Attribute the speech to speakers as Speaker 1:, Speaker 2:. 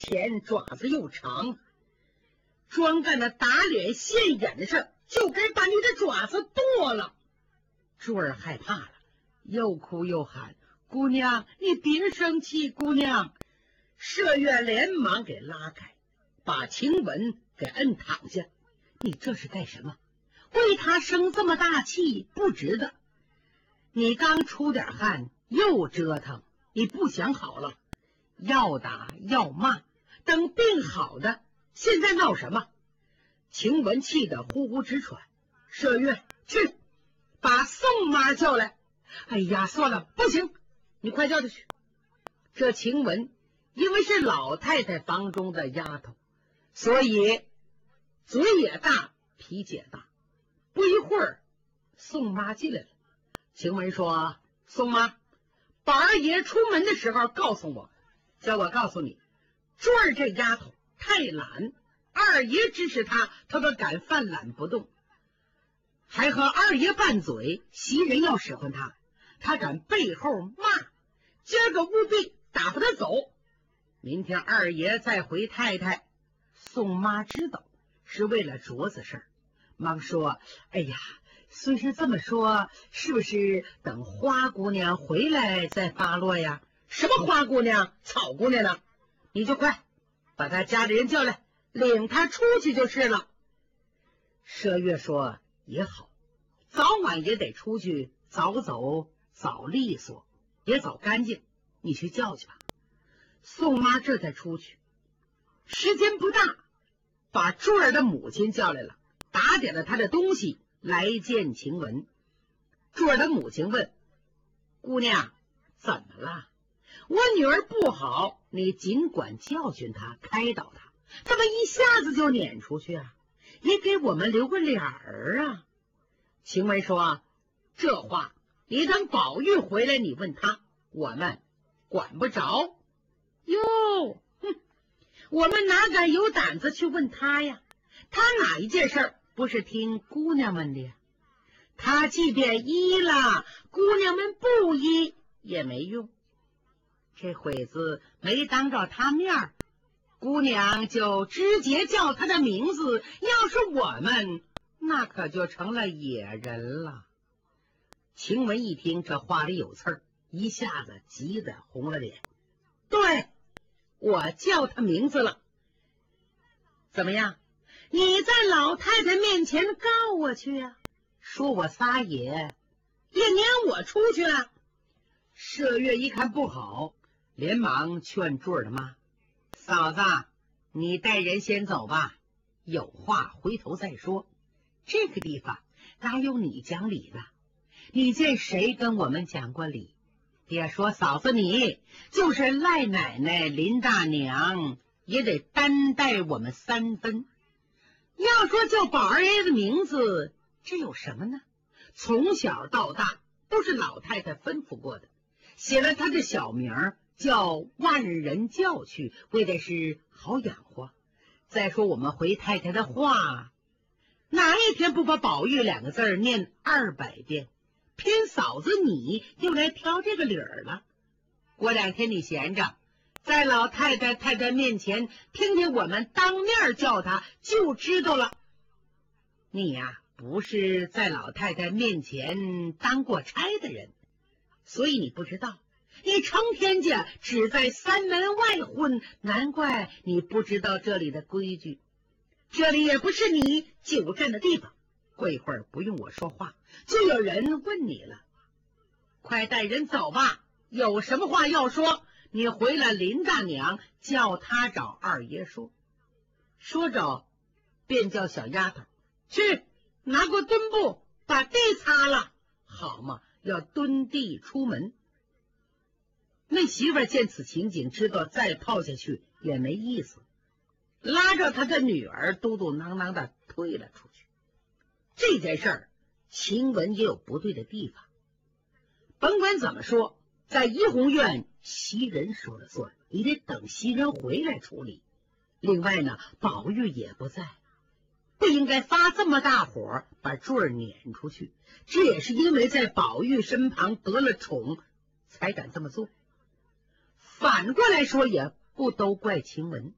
Speaker 1: 前爪子又长，专干那打脸现眼的事，就该把你的爪子剁了。珠儿害怕了，又哭又喊：“姑娘，你别生气，姑娘！”麝月连忙给拉开，把晴雯给摁躺下。你这是干什么？为他生这么大气，不值得。你刚出点汗，又折腾，你不想好了，要打要骂，等病好的，现在闹什么？晴雯气得呼呼直喘。麝月，去把宋妈叫来。哎呀，算了，不行，你快叫她去。这晴雯因为是老太太房中的丫头，所以嘴也大，脾气也大。不一会儿，宋妈进来了。晴雯说：“宋妈，宝二爷出门的时候告诉我，叫我告诉你，珠儿这丫头太懒，二爷支持她，她都敢犯懒不动，还和二爷拌嘴，袭人要使唤她，她敢背后骂，今儿个务必打发她走。明天二爷再回太太。”宋妈知道是为了镯子事儿，忙说：“哎呀，虽是这么说，是不是等花姑娘回来再发落呀？”“什么花姑娘，草姑娘呢？你就快把她家里人叫来，领她出去就是了。”麝月说：“也好，早晚也得出去，早走早利索，也早干净，你去叫去吧。”宋妈这才出去，时间不大，把珠儿的母亲叫来了，打点了她的东西来见晴雯。珠儿的母亲问：“姑娘，怎么了？我女儿不好，你尽管教训她，开导她，怎么一下子就撵出去啊？也给我们留个脸儿啊！”晴雯说：“这话你等宝玉回来你问他，我们管不着。”“哟，哼，我们哪敢有胆子去问他呀？他哪一件事不是听姑娘们的呀？他即便依了，姑娘们不依也没用。这会子没当着他面，姑娘就直接叫他的名字，要是我们，那可就成了野人了。”晴雯一听这话里有刺儿，一下子急得红了脸。“对，我叫他名字了。怎么样？你在老太太面前告我去呀？说我撒野，也撵我出去啊！”麝月一看不好，连忙劝珠儿的妈：“嫂子，你带人先走吧，有话回头再说。这个地方哪有你讲理的？你见谁跟我们讲过理？别说嫂子你，就是赖奶奶、林大娘也得担待我们3分。要说叫宝二爷的名字，这有什么呢？从小到大都是老太太吩咐过的，写了他的小名叫万人叫去，为的是好养活。再说我们回太太的话，哪一天不把宝玉2个字念200遍？偏嫂子你又来挑这个理儿了。过2天你闲着，在老太太太太面前听听我们当面叫她，就知道了。你呀，不是在老太太面前当过差的人，所以你不知道。你成天家只在3门外混，难怪你不知道这里的规矩。这里也不是你久站的地方，过一会儿不用我说话，就有人问你了。快带人走吧，有什么话要说，你回了林大娘，叫她找二爷说。说着便叫小丫头去拿过墩布把地擦了。好嘛，要蹲地出门。那媳妇见此情景，知道再泡下去也没意思，拉着她的女儿嘟嘟囔囔的推了出去。这件事儿晴雯也有不对的地方，甭管怎么说，在怡红院袭人说了算，你得等袭人回来处理。另外呢，宝玉也不在，不应该发这么大火把珠儿撵出去。这也是因为在宝玉身旁得了宠才敢这么做。反过来说，也不都怪晴雯，